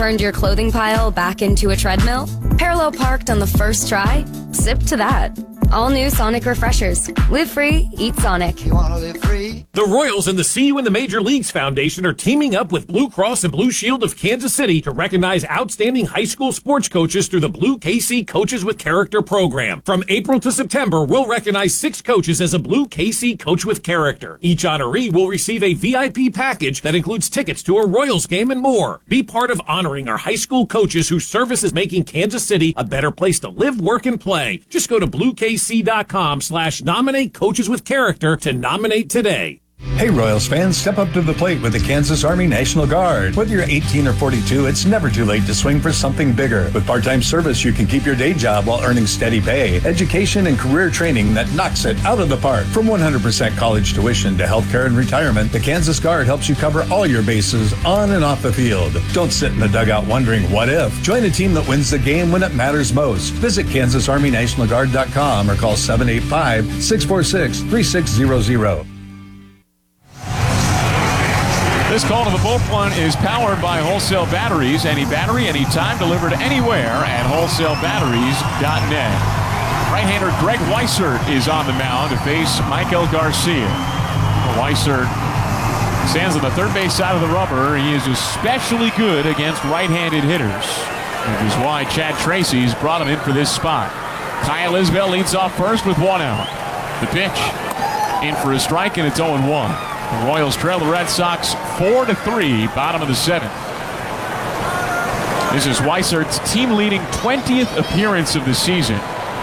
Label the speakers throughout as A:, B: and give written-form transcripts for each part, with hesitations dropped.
A: Turned your clothing pile back into a treadmill? Parallel parked on the first try? Sip to that. All new Sonic Refreshers. Live free, eat Sonic.
B: You want to live free?
C: The Royals and the See You in the Major Leagues Foundation are teaming up with Blue Cross and Blue Shield of Kansas City to recognize outstanding high school sports coaches through the Blue KC Coaches with Character program. From April to September, we'll recognize 6 coaches as a Blue KC Coach with Character. Each honoree will receive a VIP package that includes tickets to a Royals game and more. Be part of honoring our high school coaches whose service is making Kansas City a better place to live, work, and play. Just go to bluekc.com/nominate coaches with character to nominate today.
D: Hey Royals fans, step up to the plate with the Kansas Army National Guard. Whether you're 18 or 42, it's never too late to swing for something bigger. With part-time service, you can keep your day job while earning steady pay, education, and career training that knocks it out of the park. From 100% college tuition to healthcare and retirement, the Kansas Guard helps you cover all your bases on and off the field. Don't sit in the dugout wondering what if. Join a team that wins the game when it matters most. Visit KansasArmyNationalGuard.com or call 785-646-3600.
E: This call to the bullpen is powered by Wholesale Batteries. Any battery, anytime, delivered anywhere at wholesalebatteries.net. Right-hander Greg Weissert is on the mound to face Michael Garcia. Weissert stands on the third base side of the rubber. He is especially good against right-handed hitters, which is why Chad Tracy's brought him in for this spot. Kyle Isbell leads off first with 1 out. The pitch in for a strike, and it's 0-1. The Royals trail the Red Sox 4-3, bottom of the 7th. This is Weissert's team-leading 20th appearance of the season.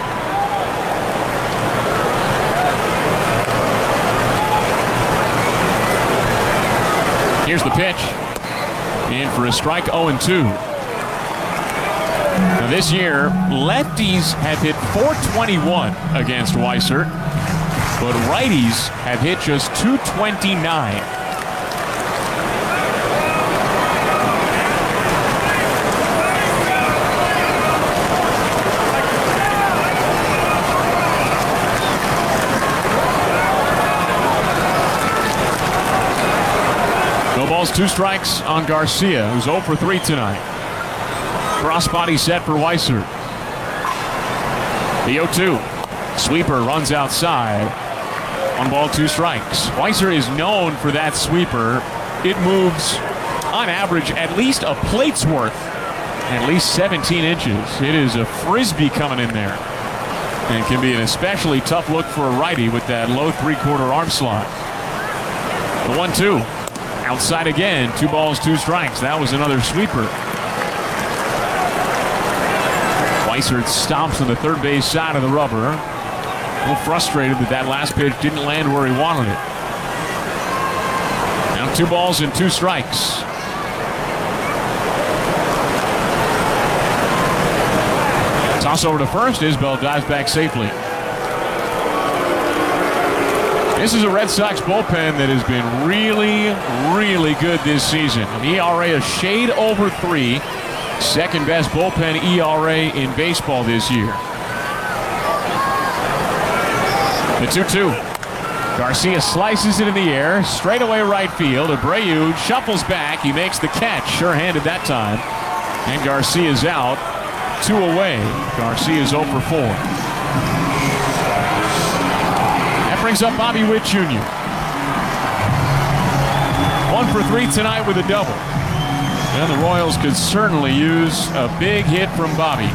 E: Here's the pitch. In for a strike, 0-2. Now this year, lefties have hit .421 against Weissert, but righties have hit just .229. No balls, 2 strikes on Garcia, who's 0 for 3 tonight. Crossbody set for Weissert. The 0-2. Sweeper runs outside. 1 ball, 2 strikes. Weissert is known for that sweeper. It moves, on average, at least a plate's worth, at least 17 inches. It is a frisbee coming in there. And can be an especially tough look for a righty with that low 3/4 arm slot. The 1-2. Outside again. 2 balls, 2 strikes. That was another sweeper. Weissert stomps on the third base side of the rubber. A little frustrated that last pitch didn't land where he wanted it. Now 2 balls and 2 strikes. Toss over to first. Isbell dives back safely. This is a Red Sox bullpen that has been really, really good this season. An ERA a shade over 3. Second best bullpen ERA in baseball this year. The 2-2. Garcia slices it in the air, straightaway right field. Abreu shuffles back. He makes the catch, sure-handed that time. And Garcia's out. 2 away. Garcia's 0 for 4. That brings up Bobby Witt Jr. 1 for 3 tonight with a double. And the Royals could certainly use a big hit from Bobby.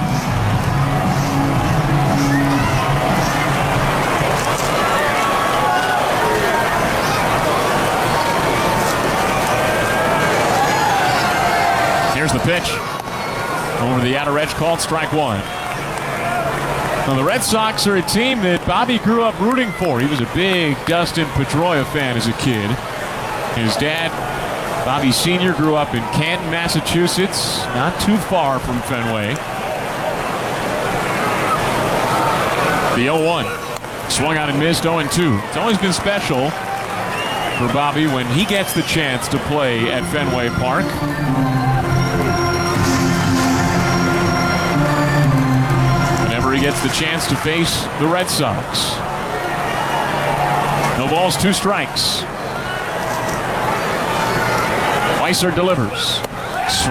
E: Here's the pitch. Over the outer edge, called strike 1. Now the Red Sox are a team that Bobby grew up rooting for. He was a big Dustin Pedroia fan as a kid. His dad, Bobby Sr., grew up in Canton, Massachusetts, not too far from Fenway. The 0-1. Swung out and missed, 0-2. It's always been special for Bobby when he gets the chance to play at Fenway Park. Whenever he gets the chance to face the Red Sox. No balls, 2 strikes. Weissert delivers.